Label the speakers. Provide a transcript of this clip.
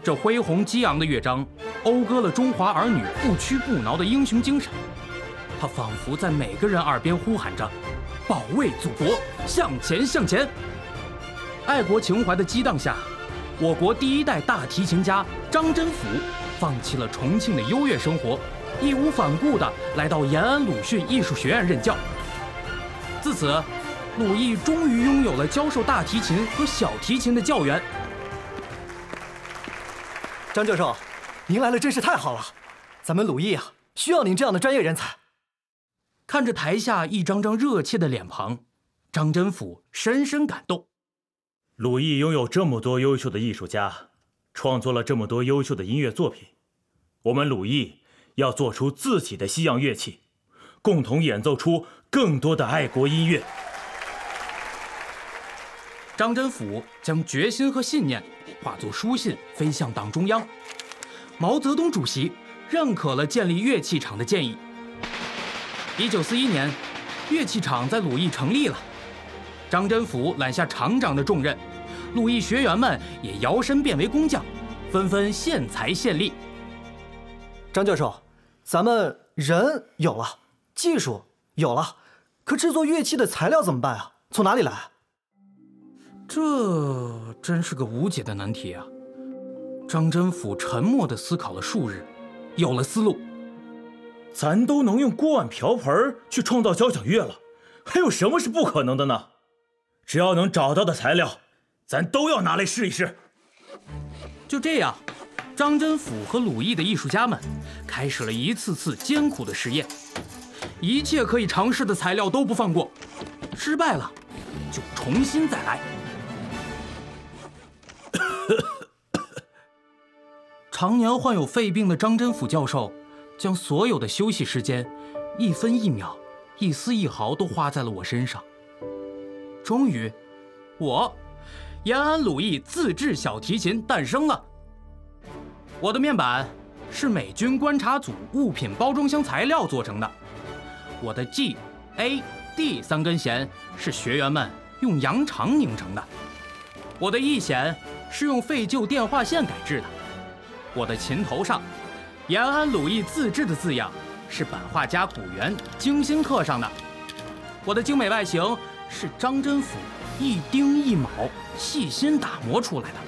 Speaker 1: 这恢宏激昂的乐章，讴歌了中华儿女不屈不挠的英雄精神。它仿佛在每个人耳边呼喊着：“保卫祖国，向前向前！”爱国情怀的激荡下，我国第一代大提琴家张真甫放弃了重庆的优越生活，义无反顾地来到延安鲁迅艺术学院任教。自此，鲁艺终于拥有了教授大提琴和小提琴的教员。
Speaker 2: 张教授，您来了真是太好了，咱们鲁艺啊，需要您这样的专业人才。
Speaker 1: 看着台下一张张热切的脸庞，张真甫深深感动。
Speaker 3: 鲁艺拥有这么多优秀的艺术家，创作了这么多优秀的音乐作品，我们鲁艺要做出自己的西洋乐器，共同演奏出更多的爱国音乐。
Speaker 1: 张真甫将决心和信念化作书信飞向党中央，毛泽东主席认可了建立乐器厂的建议。1941年，乐器厂在鲁艺成立了，张真甫揽下厂长的重任，鲁艺学员们也摇身变为工匠，纷纷献才献力。
Speaker 2: 张教授，咱们人有了，技术有了，可制作乐器的材料怎么办啊？从哪里来？
Speaker 1: 这真是个无解的难题啊！张真甫沉默地思考了数日，有了思路。
Speaker 3: 咱都能用锅碗瓢盆去创造交响乐了，还有什么是不可能的呢？只要能找到的材料，咱都要拿来试一试。
Speaker 1: 就这样，张真甫和鲁艺的艺术家们开始了一次次艰苦的实验，一切可以尝试的材料都不放过，失败了就重新再来。常年患有肺病的张真甫教授，将所有的休息时间，一分一秒、一丝一毫都花在了我身上。终于，延安鲁艺自制小提琴诞生了。我的面板是美军观察组物品包装箱材料做成的，我的 G、A、D 3根弦是学员们用羊肠拧成的，我的 E 弦是用废旧电话线改制的，我的琴头上延安鲁艺自制的字样是版画家古元精心刻上的，我的精美外形是张真甫一丁一卯细心打磨出来的。